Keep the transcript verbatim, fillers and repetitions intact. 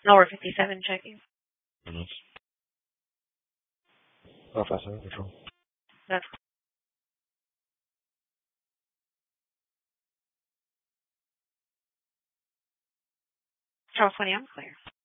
Hour fifty-seven checking. Mm-hmm. Alpha seven control. That's Charles twenty, I'm clear.